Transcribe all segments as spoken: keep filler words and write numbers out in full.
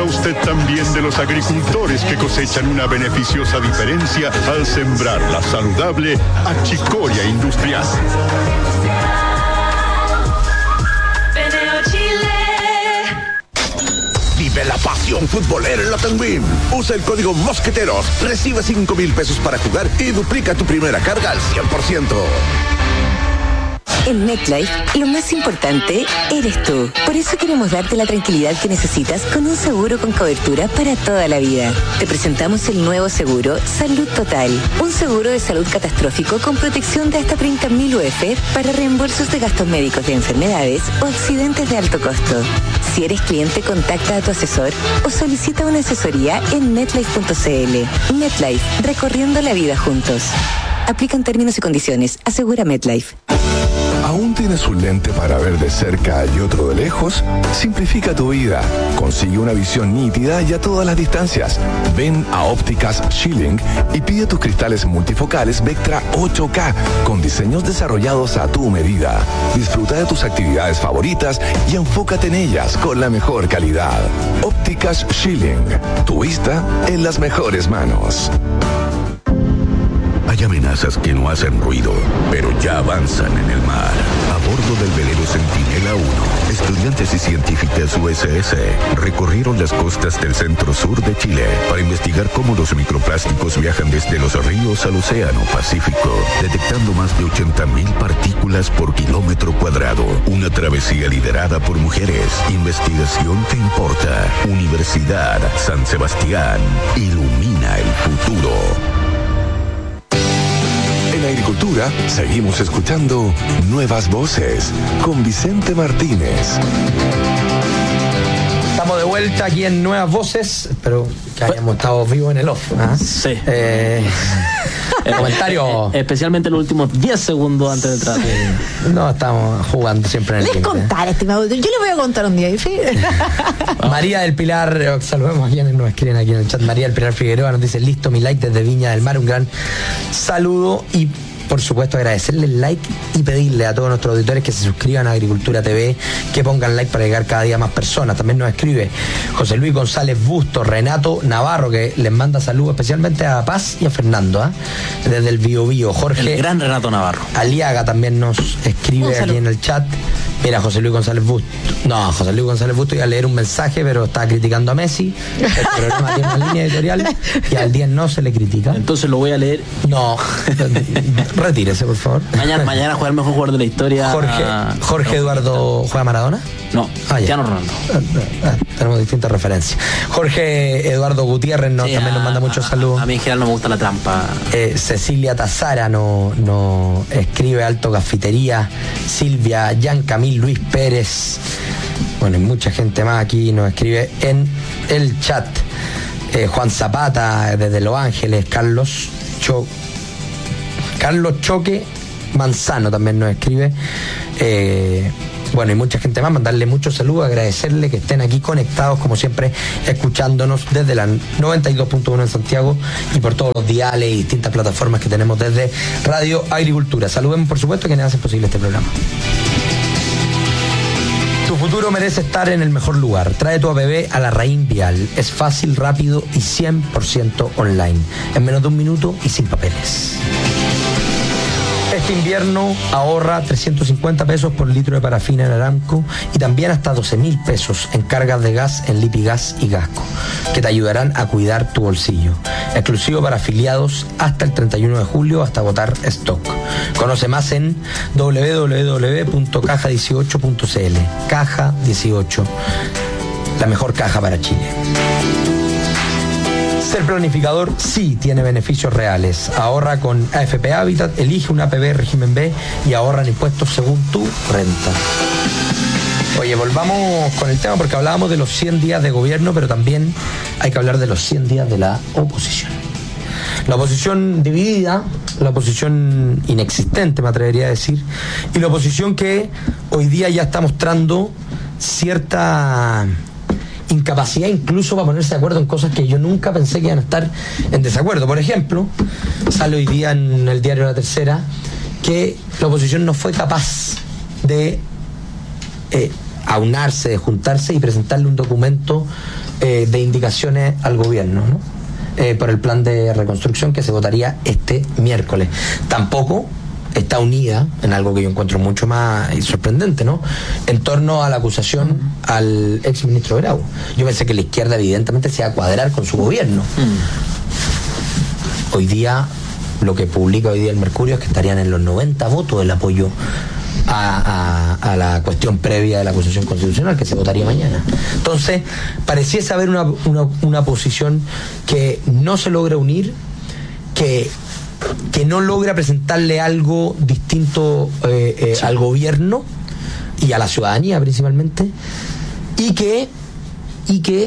usted también de los agricultores que cosechan una beneficiosa diferencia al sembrar la saludable achicoria industrial. Vive la pasión futbolera en la Tenguín. Usa el código Mosqueteros, recibe cinco mil pesos para jugar y duplica tu primera carga al cien por ciento. En MetLife, lo más importante eres tú. Por eso queremos darte la tranquilidad que necesitas con un seguro con cobertura para toda la vida. Te presentamos el nuevo seguro Salud Total. Un seguro de salud catastrófico con protección de hasta treinta mil U F para reembolsos de gastos médicos de enfermedades o accidentes de alto costo. Si eres cliente, contacta a tu asesor o solicita una asesoría en metlife punto c l. MetLife, recorriendo la vida juntos. Aplican términos y condiciones. Asegura MetLife. ¿Aún tienes un lente para ver de cerca y otro de lejos? Simplifica tu vida. Consigue una visión nítida y a todas las distancias. Ven a Ópticas Schilling y pide tus cristales multifocales Vectra ocho K con diseños desarrollados a tu medida. Disfruta de tus actividades favoritas y enfócate en ellas con la mejor calidad. Ópticas Schilling. Tu vista en las mejores manos. Hay amenazas que no hacen ruido, pero ya avanzan en el mar. A bordo del velero Centinela uno, estudiantes y científicas U S S recorrieron las costas del centro-sur de Chile para investigar cómo los microplásticos viajan desde los ríos al océano Pacífico, detectando más de ochenta mil partículas por kilómetro cuadrado. Una travesía liderada por mujeres. Investigación que importa. Universidad San Sebastián. Ilumina el futuro. En Agricultura seguimos escuchando Nuevas Voces con Vicente Martínez. Estamos de vuelta aquí en Nuevas Voces, pero que hayamos estado vivos en el off. ¿eh? Sí. Eh, el comentario. Eh, especialmente los últimos diez segundos antes de entrar. No, estamos jugando siempre en el Les límite. contar, estimado. Yo les voy a contar un día. ¿Sí? María del Pilar, saludemos a quienes nos escriben aquí en el chat. María del Pilar Figueroa nos dice: listo, mi like desde Viña del Mar. Un gran saludo y, por supuesto, agradecerle el like y pedirle a todos nuestros auditores que se suscriban a Agricultura T V, que pongan like para llegar cada día más personas. También nos escribe José Luis González Busto, Renato Navarro, que les manda saludos especialmente a Paz y a Fernando, ¿eh? desde el Bio Bio. Jorge El gran Renato Navarro Aliaga también nos escribe aquí en el chat. Mira, José Luis González Busto. No, José Luis González Busto iba a leer un mensaje, pero está criticando a Messi. El programa tiene una línea editorial y al diez no se le critica. Entonces lo voy a leer. No, retírese, por favor. Mañana, mañana juega el mejor jugador de la historia. Jorge, Jorge Eduardo ¿juega Maradona? No, ah, ya. Cristiano Ronaldo. Ah, tenemos distintas referencias. Jorge Eduardo Gutiérrez no, sí, también a, nos manda muchos saludos. A mí en general no me gusta la trampa. Eh, Cecilia Tazara nos no escribe Alto Cafetería. Silvia, Jan Camil, Luis Pérez. Bueno, y mucha gente más aquí nos escribe en el chat. Eh, Juan Zapata desde Los Ángeles. Carlos Cho, Carlos Choque Manzano también nos escribe. Eh, Bueno, y mucha gente más, mandarle muchos saludos, agradecerle que estén aquí conectados, como siempre, escuchándonos desde la noventa y dos punto uno en Santiago y por todos los diales y distintas plataformas que tenemos desde Radio Agricultura. Saludemos, por supuesto, a quienes hacen posible este programa. Tu futuro merece estar en el mejor lugar. Trae tu bebé a la Raín Vial. Es fácil, rápido y cien por ciento online. En menos de un minuto y sin papeles. Este invierno ahorra trescientos cincuenta pesos por litro de parafina en Aramco y también hasta doce mil pesos en cargas de gas en Lipigas y Gasco, que te ayudarán a cuidar tu bolsillo. Exclusivo para afiliados hasta el treinta y uno de julio, hasta agotar stock. Conoce más en doble u doble u doble u punto caja dieciocho punto c l. Caja dieciocho, la mejor caja para Chile. Ser planificador sí tiene beneficios reales. Ahorra con A F P Habitat, elige una A P B régimen B y ahorra en impuestos según tu renta. Oye, volvamos con el tema porque hablábamos de los cien días de gobierno, pero también hay que hablar de los cien días de la oposición. La oposición dividida, la oposición inexistente, me atrevería a decir, y la oposición que hoy día ya está mostrando cierta incapacidad incluso para ponerse de acuerdo en cosas que yo nunca pensé que iban a estar en desacuerdo. Por ejemplo, sale hoy día en el diario La Tercera que la oposición no fue capaz de eh, aunarse, de juntarse y presentarle un documento eh, de indicaciones al gobierno, ¿no? Eh, por el plan de reconstrucción que se votaría este miércoles. Tampoco está unida en algo que yo encuentro mucho más sorprendente, ¿no? En torno a la acusación mm. al ex ministro Grau. Yo pensé que la izquierda evidentemente se iba a cuadrar con su gobierno. Mm. Hoy día, lo que publica hoy día el Mercurio es que estarían en los noventa votos el apoyo A, a, a la cuestión previa de la acusación constitucional que se votaría mañana. Entonces, pareciese haber una, una, una posición que no se logra unir, que, que no logra presentarle algo distinto eh, eh, sí. al gobierno y a la ciudadanía principalmente, y que, y que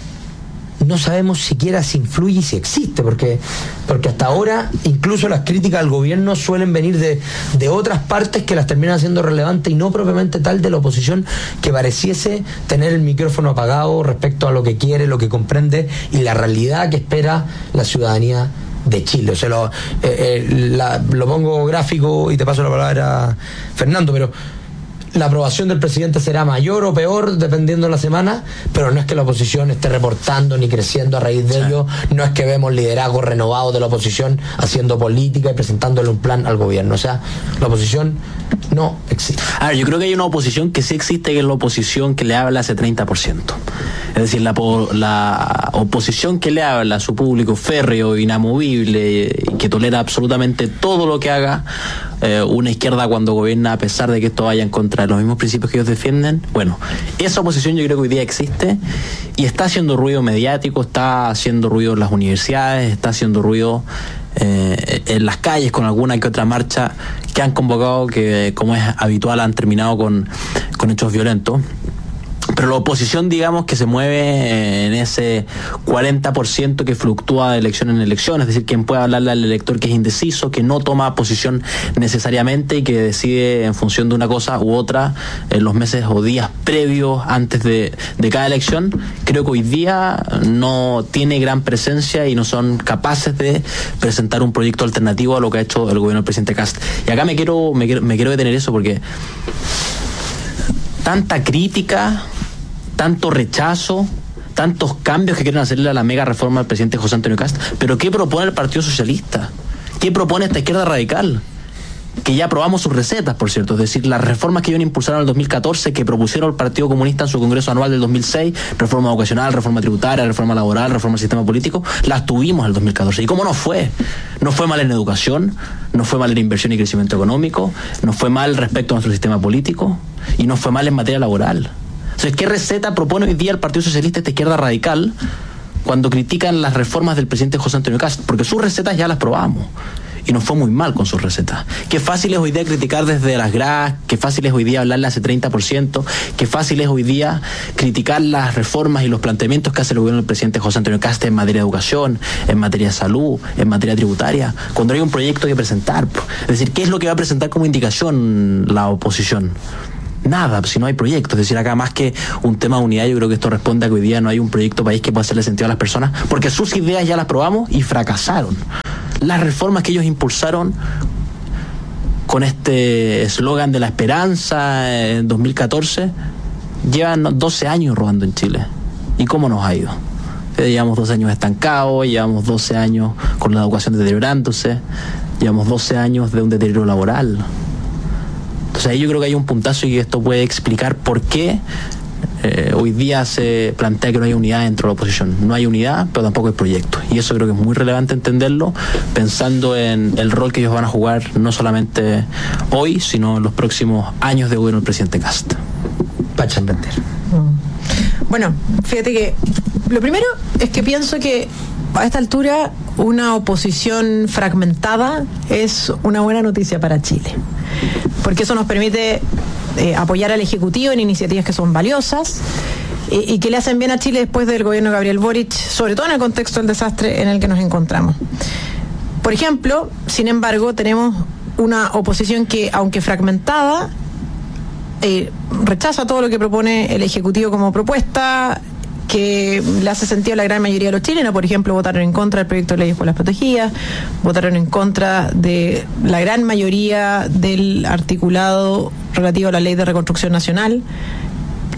no sabemos siquiera si influye y si existe, porque, porque hasta ahora incluso las críticas al gobierno suelen venir de, de otras partes que las terminan siendo relevantes y no propiamente tal de la oposición, que pareciese tener el micrófono apagado respecto a lo que quiere, lo que comprende y la realidad que espera la ciudadanía de Chile. O sea, lo, eh, eh, la, lo pongo gráfico y te paso la palabra a Fernando, pero la aprobación del presidente será mayor o peor dependiendo de la semana, pero no es que la oposición esté reportando ni creciendo a raíz de sí. ello, no es que vemos liderazgo renovado de la oposición haciendo política y presentándole un plan al gobierno. O sea, la oposición no existe. A ver, yo creo que hay una oposición que sí existe, que es la oposición que le habla a ese treinta por ciento. Es decir, la, la oposición que le habla a su público férreo, inamovible, y que tolera absolutamente todo lo que haga eh, una izquierda cuando gobierna, a pesar de que esto vaya en contra de los mismos principios que ellos defienden. Bueno, esa oposición yo creo que hoy día existe y está haciendo ruido mediático, está haciendo ruido en las universidades, está haciendo ruido eh, en las calles con alguna que otra marcha que han convocado, que como es habitual han terminado con, con hechos violentos. Pero la oposición, digamos, que se mueve en ese cuarenta por ciento que fluctúa de elección en elección, es decir, quien puede hablarle al elector que es indeciso, que no toma posición necesariamente y que decide en función de una cosa u otra en los meses o días previos antes de, de cada elección, creo que hoy día no tiene gran presencia y no son capaces de presentar un proyecto alternativo a lo que ha hecho el gobierno del presidente Kast. Y acá me quiero, me quiero, me quiero detener eso porque tanta crítica, tanto rechazo, tantos cambios que quieren hacerle a la mega reforma del presidente José Antonio Kast. Pero ¿qué propone el Partido Socialista? ¿Qué propone esta izquierda radical? Que ya aprobamos sus recetas, por cierto, es decir, las reformas que ellos impulsaron en el dos mil catorce, que propusieron el Partido Comunista en su congreso anual del dos mil seis, reforma educacional, reforma tributaria, reforma laboral, reforma del sistema político, las tuvimos en el dos mil catorce. ¿Y cómo no fue? No fue mal en educación, no fue mal en inversión y crecimiento económico, no fue mal respecto a nuestro sistema político y no fue mal en materia laboral. Entonces, ¿qué receta propone hoy día el Partido Socialista, esta izquierda radical, cuando critican las reformas del presidente José Antonio Kast? Porque sus recetas ya las probamos y nos fue muy mal con sus recetas. Qué fácil es hoy día criticar desde las gradas, qué fácil es hoy día hablarle a ese treinta por ciento, qué fácil es hoy día criticar las reformas y los planteamientos que hace el gobierno del presidente José Antonio Kast en materia de educación, en materia de salud, en materia tributaria, cuando hay un proyecto que presentar. Es decir, ¿qué es lo que va a presentar como indicación la oposición? Nada, si no hay proyecto. Es decir, acá más que un tema de unidad, yo creo que esto responde a que hoy día no hay un proyecto país que pueda hacerle sentido a las personas, porque sus ideas ya las probamos y fracasaron. Las reformas que ellos impulsaron con este eslogan de la esperanza en dos mil catorce llevan doce años rodando en Chile. ¿Y cómo nos ha ido? Llevamos doce años estancados, llevamos doce años con la educación deteriorándose, llevamos doce años de un deterioro laboral. Entonces ahí yo creo que hay un puntazo y esto puede explicar por qué eh, hoy día se plantea que no hay unidad dentro de la oposición. No hay unidad, pero tampoco hay proyecto. Y eso creo que es muy relevante entenderlo, pensando en el rol que ellos van a jugar no solamente hoy, sino en los próximos años de gobierno del presidente Kast. Pacha entender. Bueno, fíjate que lo primero es que pienso que a esta altura una oposición fragmentada es una buena noticia para Chile, porque eso nos permite eh, apoyar al Ejecutivo en iniciativas que son valiosas y, y que le hacen bien a Chile después del gobierno de Gabriel Boric, sobre todo en el contexto del desastre en el que nos encontramos. Por ejemplo, sin embargo, tenemos una oposición que, aunque fragmentada, eh, rechaza todo lo que propone el Ejecutivo como propuesta, que le hace sentido a la gran mayoría de los chilenos. Por ejemplo, votaron en contra del proyecto de ley de escuelas protegidas, votaron en contra de la gran mayoría del articulado relativo a la ley de reconstrucción nacional,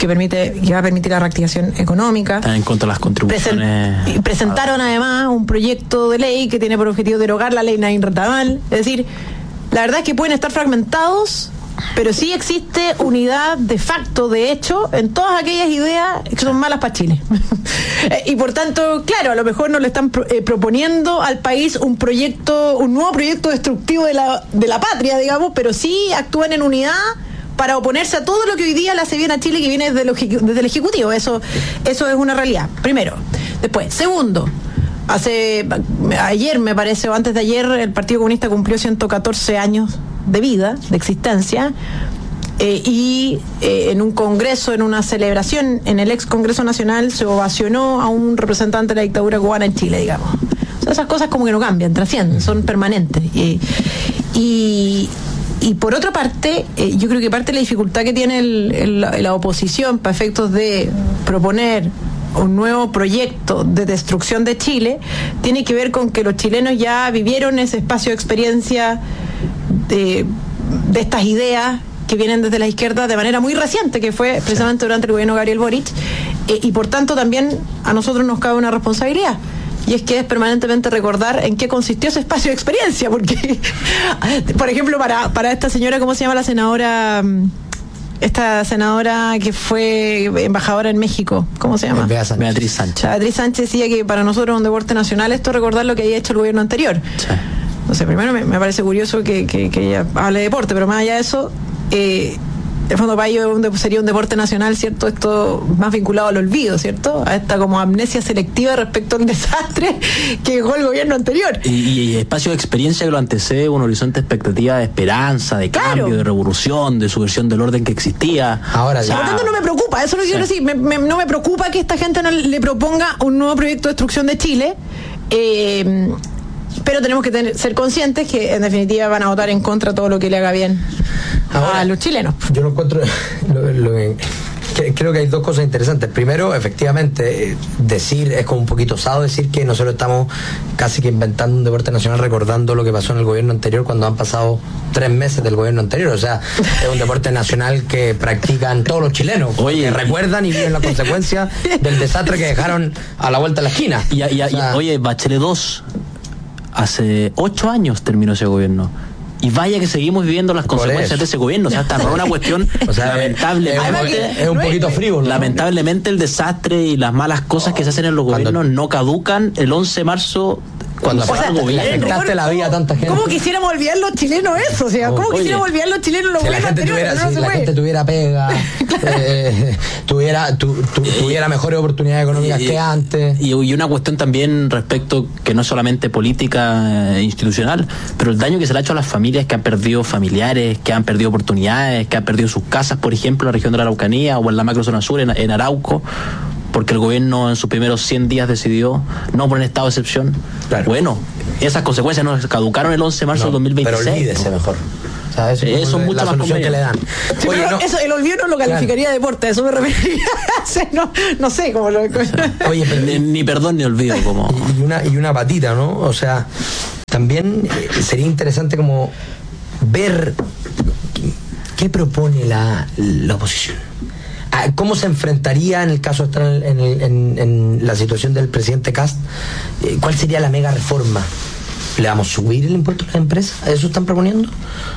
que permite, que va a permitir la reactivación económica. Están en contra de las contribuciones. Presen- y presentaron además un proyecto de ley que tiene por objetivo derogar la ley Nain Retamal. Es decir, la verdad es que pueden estar fragmentados, pero sí existe unidad de facto, de hecho, en todas aquellas ideas que son malas para Chile. Y por tanto, claro, a lo mejor no le están pro- eh, proponiendo al país un proyecto, un nuevo proyecto destructivo de la, de la patria, digamos, pero sí actúan en unidad para oponerse a todo lo que hoy día le hace bien a Chile, que viene desde, lo, desde el Ejecutivo. Eso, eso es una realidad, primero. Después, segundo, hace ayer, me parece, o antes de ayer, el Partido Comunista cumplió ciento catorce años de vida, de existencia, eh, y eh, en un congreso, en una celebración en el ex Congreso Nacional, se ovacionó a un representante de la dictadura cubana en Chile, digamos. O sea, esas cosas como que no cambian, trascienden, son permanentes. Y, y, y por otra parte, eh, yo creo que parte de la dificultad que tiene el, el, la oposición para efectos de proponer un nuevo proyecto de destrucción de Chile tiene que ver con que los chilenos ya vivieron ese espacio de experiencia de, de estas ideas que vienen desde la izquierda de manera muy reciente, que fue precisamente durante el gobierno de Gabriel Boric, eh, y por tanto también a nosotros nos cabe una responsabilidad, y es que es permanentemente recordar en qué consistió ese espacio de experiencia, porque por ejemplo para, para esta señora, ¿cómo se llama la senadora? Esta senadora que fue embajadora en México, ¿cómo se llama? Sánchez. Beatriz Sánchez. Beatriz Sánchez decía que para nosotros es un deporte nacional esto, recordar lo que había hecho el gobierno anterior. Sí. No sé, primero me, me parece curioso que, que, que ella hable de deporte, pero más allá de eso, eh, en fondo para ellos sería un deporte nacional, ¿cierto? Esto más vinculado al olvido, ¿cierto? A esta como amnesia selectiva respecto al desastre que dejó el gobierno anterior. Y, y espacio de experiencia que lo antecede un horizonte de expectativa de esperanza, de claro. cambio, de revolución, de subversión del orden que existía. Ahora ya. Por lo tanto no me preocupa, eso es lo que quiero decir, me, me, no me preocupa que esta gente no le proponga un nuevo proyecto de destrucción de Chile, eh, pero tenemos que tener, ser conscientes que en definitiva van a votar en contra de todo lo que le haga bien Ahora, a los chilenos. Yo lo encuentro, lo, lo, que, creo que hay dos cosas interesantes. Primero, efectivamente, decir, es como un poquito osado decir que nosotros estamos casi que inventando un deporte nacional recordando lo que pasó en el gobierno anterior cuando han pasado tres meses del gobierno anterior. O sea, es un deporte nacional que practican todos los chilenos, Oye, que recuerdan y viven las consecuencias del desastre que dejaron a la vuelta de la esquina. Y, y, o sea, y, oye, Bachelet dos, hace ocho años terminó ese gobierno. Y vaya que seguimos viviendo las consecuencias de ese gobierno. O sea, hasta no una cuestión o sea, lamentablemente. Es, es un poquito frío, ¿no? Lamentablemente el desastre y las malas cosas que se hacen en los gobiernos cuando, no caducan el once de marzo. Cuando o sea, el gobierno. La vida a tanta gente. ¿Cómo quisiéramos olvidar los chilenos eso? O sea, ¿cómo Oye, quisiéramos olvidar los chilenos los si gobiernos la gente tuviera, no si la gente tuviera pega, eh, tuviera tu, tu, tuviera mejores oportunidades económicas y, que antes. Y, y una cuestión también respecto que no es solamente política eh, institucional, pero el daño que se le ha hecho a las familias que han perdido familiares, que han perdido oportunidades, que han perdido sus casas, por ejemplo, en la región de la Araucanía o en la macrozona sur, en, en Arauco, porque el gobierno en sus primeros cien días decidió no poner estado de excepción. Claro. Bueno, esas consecuencias no caducaron el once de marzo no, del dos mil veintiséis. Pero olvídese mejor. O sea, eso, eso es mucho la más que le dan. Sí, Oye, no, eso, el olvido no lo calificaría claro. de deporte, eso me referiría. no, no sé cómo lo. Oye, pero, ni, ni perdón ni olvido. Como... Y, una, y una patita, ¿no? O sea, también eh, sería interesante como ver qué propone la, la oposición. ¿Cómo se enfrentaría en el caso de estar en, en, en, en la situación del presidente Kast? ¿Cuál sería la mega reforma? ¿Le vamos a subir el impuesto a las empresas? ¿Eso están proponiendo?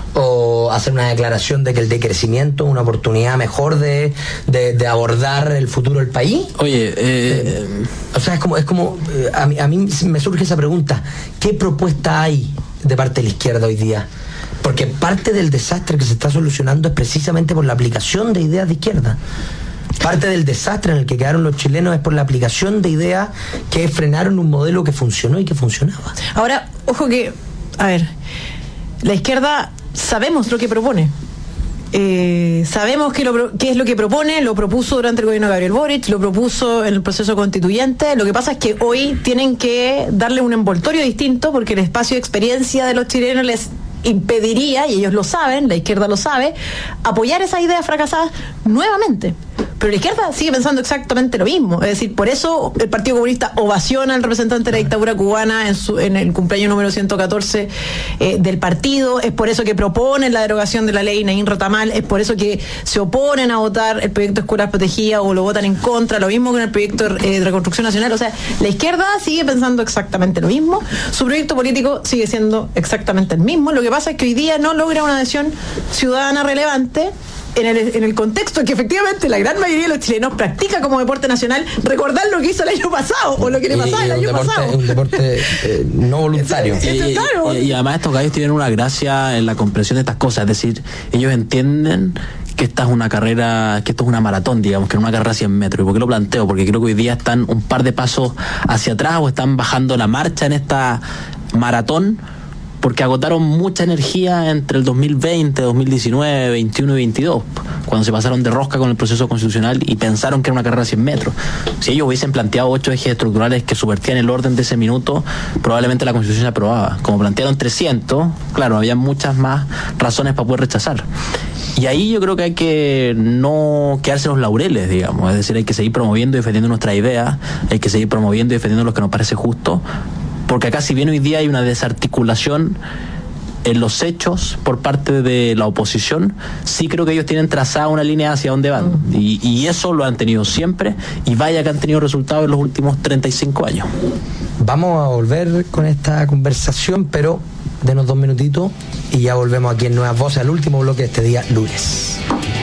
¿O hacer una declaración de que el decrecimiento es una oportunidad mejor de, de, de abordar el futuro del país? Oye, eh, eh, o sea, es como, es como a mí, a mí me surge esa pregunta. ¿Qué propuesta hay de parte de la izquierda hoy día? Porque parte del desastre que se está solucionando es precisamente por la aplicación de ideas de izquierda. Parte del desastre en el que quedaron los chilenos es por la aplicación de ideas que frenaron un modelo que funcionó y que funcionaba. Ahora, ojo que, a ver, la izquierda sabemos lo que propone. Eh, sabemos qué, lo, qué es lo que propone, lo propuso durante el gobierno de Gabriel Boric, lo propuso en el proceso constituyente. Lo que pasa es que hoy tienen que darle un envoltorio distinto porque el espacio de experiencia de los chilenos les impediría, y ellos lo saben, la izquierda lo sabe, apoyar esas ideas fracasadas nuevamente. Pero la izquierda sigue pensando exactamente lo mismo. Es decir, por eso el Partido Comunista ovaciona al representante de la dictadura cubana en, su, en el cumpleaños número ciento catorce eh, del partido. Es por eso que proponen la derogación de la ley Naín Rotamal. Es por eso que se oponen a votar el proyecto de escuelas protegidas o lo votan en contra. Lo mismo con el proyecto eh, de reconstrucción nacional. O sea, la izquierda sigue pensando exactamente lo mismo. Su proyecto político sigue siendo exactamente el mismo. Lo que pasa es que hoy día no logra una adhesión ciudadana relevante. En el, en el contexto que efectivamente la gran mayoría de los chilenos practica como deporte nacional recordar lo que hizo el año pasado o lo que le pasaba el año deporte, pasado. Un deporte eh, no voluntario. Es, es, y, claro. y, y además estos gallos tienen una gracia en la comprensión de estas cosas, es decir, ellos entienden que esta es una carrera, que esto es una maratón, digamos, que no una carrera a cien metros. ¿Y por qué lo planteo? Porque creo que hoy día están un par de pasos hacia atrás o están bajando la marcha en esta maratón, porque agotaron mucha energía entre el dos mil veinte, dos mil diecinueve, veintiuno y veintidós, cuando se pasaron de rosca con el proceso constitucional y pensaron que era una carrera de cien metros. Si ellos hubiesen planteado ocho ejes estructurales que subvertían el orden de ese minuto, probablemente la Constitución se aprobaba. Como plantearon trescientos, claro, había muchas más razones para poder rechazar. Y ahí yo creo que hay que no quedarse los laureles, digamos, es decir, hay que seguir promoviendo y defendiendo nuestras ideas, hay que seguir promoviendo y defendiendo lo que nos parece justo, porque acá si bien hoy día hay una desarticulación en los hechos por parte de la oposición, sí creo que ellos tienen trazada una línea hacia dónde van, y, y eso lo han tenido siempre, y vaya que han tenido resultados en los últimos treinta y cinco años. Vamos a volver con esta conversación, pero denos dos minutitos y ya volvemos aquí en Nuevas Voces al último bloque de este día lunes.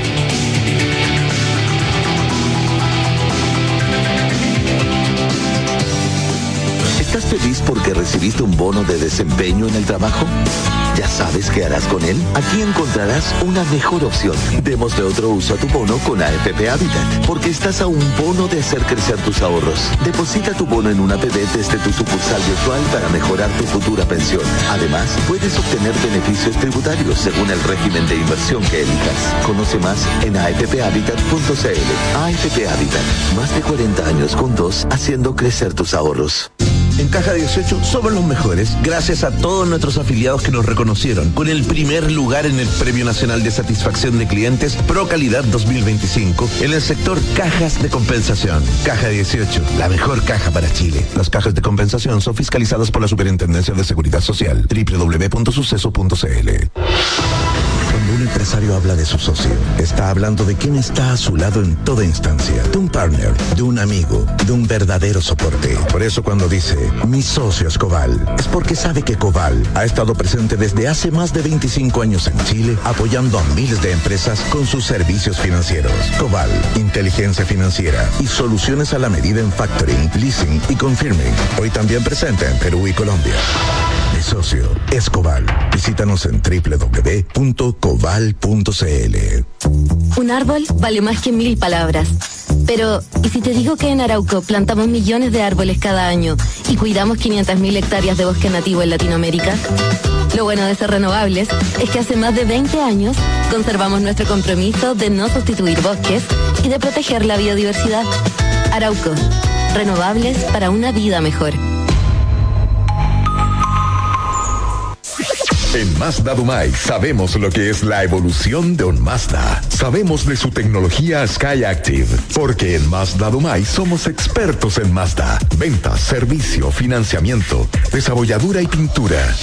¿Estás feliz porque recibiste un bono de desempeño en el trabajo? ¿Ya sabes qué harás con él? Aquí encontrarás una mejor opción. Démosle otro uso a tu bono con A F P Habitat, porque estás a un bono de hacer crecer tus ahorros. Deposita tu bono en una A P B desde tu sucursal virtual para mejorar tu futura pensión. Además, puedes obtener beneficios tributarios según el régimen de inversión que elijas. Conoce más en a f p habitat punto c l. A F P Habitat, más de cuarenta años juntos haciendo crecer tus ahorros. En Caja dieciocho somos los mejores gracias a todos nuestros afiliados que nos reconocieron con el primer lugar en el Premio Nacional de Satisfacción de Clientes Pro Calidad dos mil veinticinco en el sector cajas de compensación. Caja dieciocho, la mejor caja para Chile. Las cajas de compensación son fiscalizadas por la Superintendencia de Seguridad Social. doble u doble u doble u punto suceso punto c l. Cuando un empresario habla de su socio, está hablando de quien está a su lado en toda instancia, de un partner, de un amigo, de un verdadero soporte. Por eso cuando dice, mi socio es Coval, es porque sabe que Coval ha estado presente desde hace más de veinticinco años en Chile, apoyando a miles de empresas con sus servicios financieros. Coval, inteligencia financiera y soluciones a la medida en factoring, leasing y confirming. Hoy también presente en Perú y Colombia. Mi socio es Coval. Visítanos en doble u doble u doble u punto coval punto c l. Un árbol vale más que mil palabras. Pero, ¿y si te digo que en Arauco plantamos millones de árboles cada año y cuidamos quinientas mil hectáreas de bosque nativo en Latinoamérica? Lo bueno de ser renovables es que hace más de veinte años conservamos nuestro compromiso de no sustituir bosques y de proteger la biodiversidad. Arauco, renovables para una vida mejor. En Mazda Dumay sabemos lo que es la evolución de un Mazda. Sabemos de su tecnología SkyActiv, porque en Mazda Dumay somos expertos en Mazda. Venta, servicio, financiamiento, desabolladura y pintura.